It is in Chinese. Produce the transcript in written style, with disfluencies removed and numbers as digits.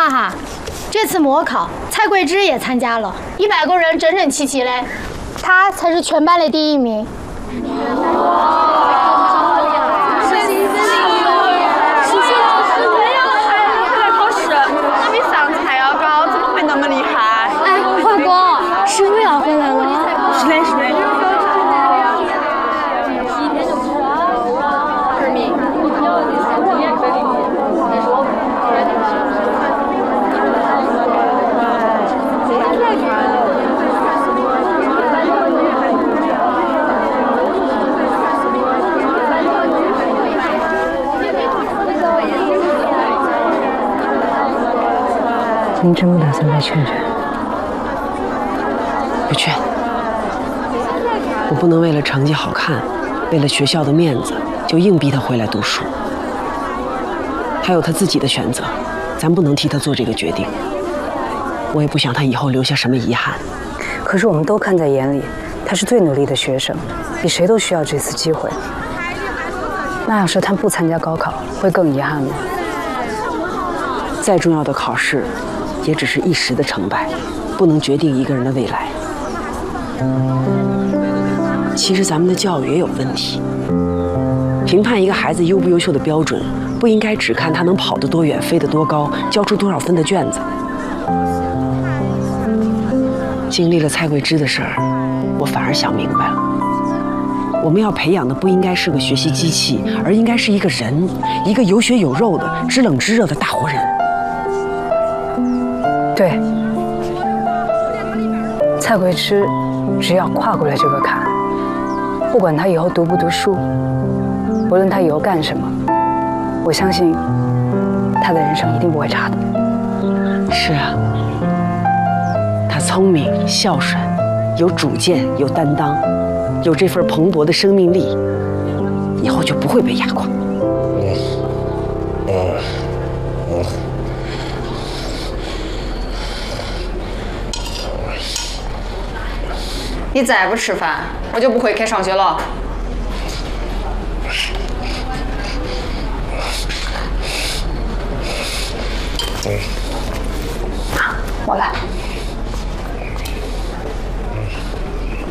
哈哈，这次模考蔡桂芝也参加了，100个人整整齐齐嘞，她才是全班的第1名。 您真不打算再劝劝？ 不劝。我不能为了成绩好看，为了学校的面子，就硬逼他回来读书。他有他自己的选择，咱不能替他做这个决定。我也不想他以后留下什么遗憾。 可是我们都看在眼里，他是最努力的学生，比谁都需要这次机会。那要是他不参加高考，会更遗憾吗？ 再重要的考试，也只是一时的成败，不能决定一个人的未来。其实咱们的教育也有问题，评判一个孩子优不优秀的标准，不应该只看他能跑得多远、飞得多高、交出多少分的卷子。经历了蔡桂芝的事儿，我反而想明白了，我们要培养的不应该是个学习机器，而应该是一个人，一个有血有肉的、知冷知热的大活人。 对，蔡桂芝只要跨过了这个坎，不管他以后读不读书，无论他以后干什么，我相信他的人生一定不会差的。 是啊，他聪明、孝顺，有主见、有担当，有这份蓬勃的生命力，以后就不会被压垮。 你再不吃饭，我就不会开上学了。 我来。